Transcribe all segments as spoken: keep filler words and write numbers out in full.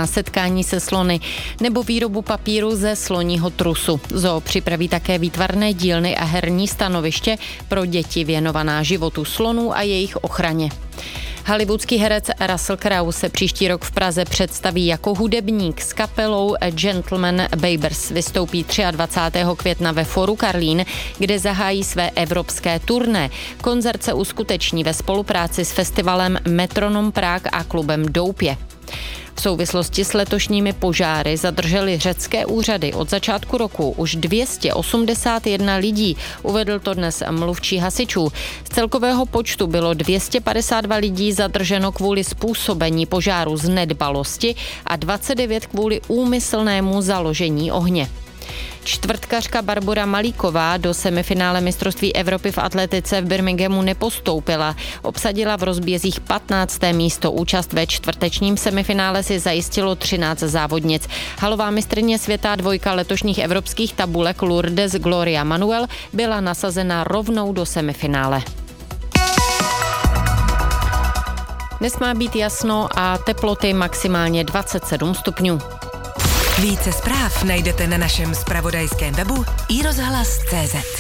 na setkání se slony nebo výrobu papíru ze sloního trusu. Zoo připraví také výtvarné dílny a herní stanoviště pro děti věnovaná životu slonů a jejich ochraně. Hollywoodský herec Russell Crowe se příští rok v Praze představí jako hudebník s kapelou Gentleman Babers. Vystoupí dvacátého třetího května ve Foru Karlín, kde zahájí své evropské turné. Koncert se uskuteční ve spolupráci s festivalem Metronom Prague a klubem Doupě. V souvislosti s letošními požáry zadrželi řecké úřady od začátku roku už dvě stě osmdesát jedna lidí, uvedl to dnes mluvčí hasičů. Z celkového počtu bylo dvě stě padesát dva lidí zadrženo kvůli způsobení požáru z nedbalosti a dvacet devět kvůli úmyslnému založení ohně. Čtvrtkařka Barbora Malíková do semifinále mistrovství Evropy v atletice v Birminghamu nepostoupila. Obsadila v rozbězích patnácté místo. Účast ve čtvrtečním semifinále si zajistilo třináct závodnic. Halová mistryně světa dvojka letošních evropských tabulek Lourdes Gloria Manuel byla nasazena rovnou do semifinále. Dnes má být jasno a teploty maximálně dvacet sedm stupňů. Více zpráv najdete na našem zpravodajském webu i rozhlas tečka cé zet.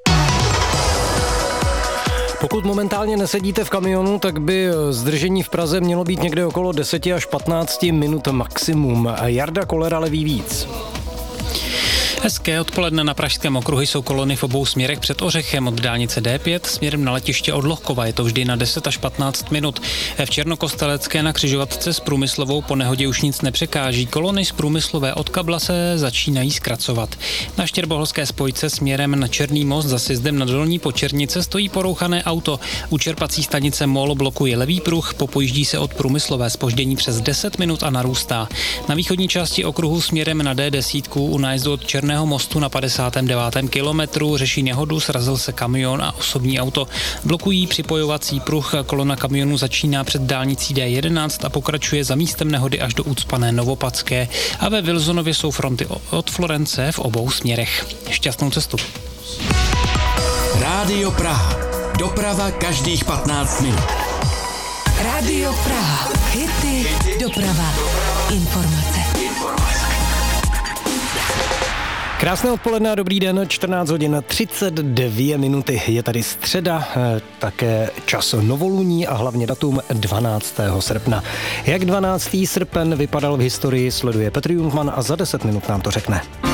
Pokud momentálně nesedíte v kamionu, tak by zdržení v Praze mělo být někde okolo deset až patnáct minut maximum. Jarda Koller ale ví víc. Hezké odpoledne. Na pražském okruhu jsou kolony v obou směrech před Ořechem od dálnice dé pět směrem na letiště od Lohkova. Je to vždy na deset až patnáct minut. V Černokostelecké na křižovatce s Průmyslovou po nehodě už nic nepřekáží. Kolony z Průmyslové od Kabla se začínají zkracovat. Na Štěrboholské spojce směrem na Černý most za sjezdem na Dolní Počernice stojí porouchané auto. U čerpací stanice MOL blokuje levý pruh, popojíždí se od Průmyslové zpoždění přes deset minut a narůstá. Na východní části okruhu směrem na dé deset u nájezdu od Černého mostu na padesátém devátém kilometru řeší nehodu, srazil se kamion a osobní auto. Blokují připojovací pruh, kolona kamionů začíná před dálnicí dé jedenáct a pokračuje za místem nehody až do ucpané Novopadské. A ve Wilsonově jsou fronty od Florence v obou směrech. Šťastnou cestu. Rádio Praha. Doprava každých patnáct minut. Rádio Praha. Hity, doprava, informace. Krásné odpoledne a dobrý den, čtrnáct hodin třicet dvě minuty. Je tady středa, také čas novoluní a hlavně datum dvanáctého srpna. Jak dvanáctého srpen vypadal v historii, sleduje Petr Jungmann a za deset minut nám to řekne.